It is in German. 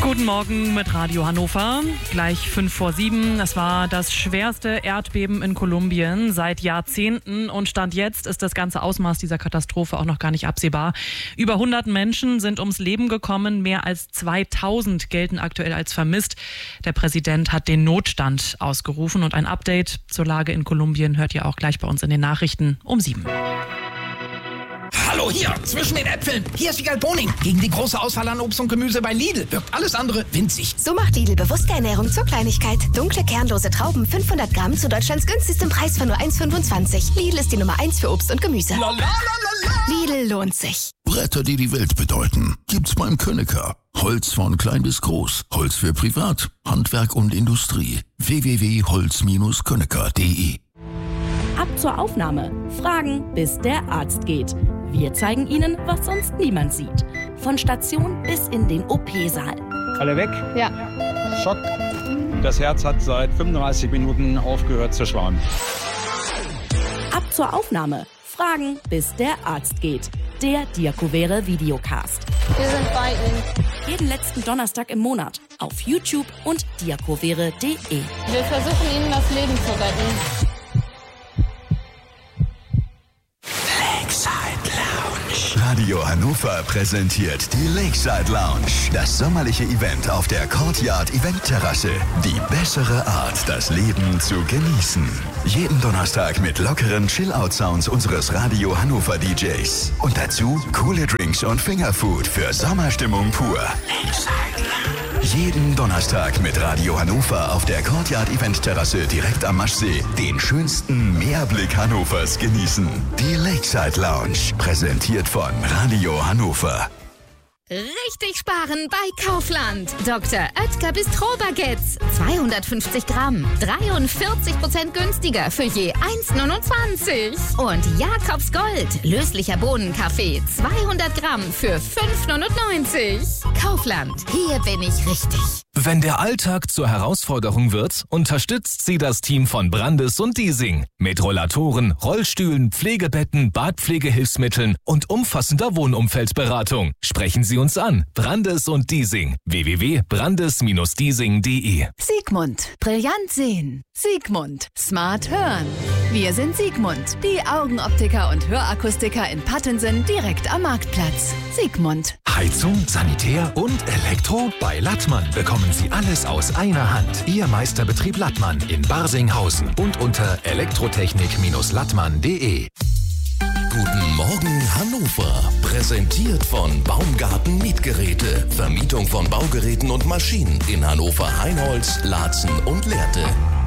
Guten Morgen mit Radio Hannover. Gleich 6:55. Es war das schwerste Erdbeben in Kolumbien seit Jahrzehnten und Stand jetzt ist das ganze Ausmaß dieser Katastrophe auch noch gar nicht absehbar. Über 100 Menschen sind ums Leben gekommen, mehr als 2000 gelten aktuell als vermisst. Der Präsident hat den Notstand ausgerufen und ein Update zur Lage in Kolumbien hört ihr auch gleich bei uns in den Nachrichten um 7. Hallo hier, zwischen den Äpfeln. Hier ist Wiegald Boning. Gegen die große Auswahl an Obst und Gemüse bei Lidl wirkt alles andere winzig. So macht Lidl bewusste Ernährung zur Kleinigkeit. Dunkle, kernlose Trauben, 500 Gramm zu Deutschlands günstigstem Preis von nur 1,25. Lidl ist die Nummer 1 für Obst und Gemüse. Lidl lohnt sich. Bretter, die die Welt bedeuten, gibt's beim Könecker. Holz von klein bis groß. Holz für Privat, Handwerk und Industrie. www.holz-könecker.de. Ab zur Aufnahme. Fragen, bis der Arzt geht. Wir zeigen Ihnen, was sonst niemand sieht. Von Station bis in den OP-Saal. Alle weg? Ja. Schock. Das Herz hat seit 35 Minuten aufgehört zu schlagen. Ab zur Aufnahme. Fragen, bis der Arzt geht. Der Diakovere Videocast. Wir sind bei Ihnen. Jeden letzten Donnerstag im Monat. Auf YouTube und diakovere.de. Wir versuchen Ihnen das Leben zu retten. Radio Hannover präsentiert die Lakeside Lounge. Das sommerliche Event auf der Courtyard Eventterrasse. Die bessere Art, das Leben zu genießen. Jeden Donnerstag mit lockeren Chill-Out-Sounds unseres Radio Hannover DJs. Und dazu coole Drinks und Fingerfood für Sommerstimmung pur. Lakeside Lounge. Jeden Donnerstag mit Radio Hannover auf der Courtyard Eventterrasse direkt am Maschsee den schönsten Meerblick Hannovers genießen. Die Lakeside Lounge, präsentiert von Radio Hannover. Richtig sparen bei Kaufland. Dr. Oetker Bistro-Baguettes. 250 Gramm. 43% günstiger für je 1,29. Und Jakobs Gold. Löslicher Bohnenkaffee. 200 Gramm für 5,99. Kaufland. Hier bin ich richtig. Wenn der Alltag zur Herausforderung wird, unterstützt sie das Team von Brandes und Diesing. Mit Rollatoren, Rollstühlen, Pflegebetten, Badpflegehilfsmitteln und umfassender Wohnumfeldberatung. Sprechen Sie uns an. Brandes und Diesing. www.brandes-diesing.de. Sigmund. Brillant sehen. Sigmund. Smart hören. Wir sind Sigmund. Die Augenoptiker und Hörakustiker in Pattensen direkt am Marktplatz. Sigmund. Heizung, Sanitär und Elektro? Bei Lattmann bekommen Sie alles aus einer Hand. Ihr Meisterbetrieb Lattmann in Barsinghausen und unter elektrotechnik-lattmann.de. Guten Morgen Hannover. Präsentiert von Baumgarten Mietgeräte. Vermietung von Baugeräten und Maschinen in Hannover, Heinholz, Laatzen und Lehrte.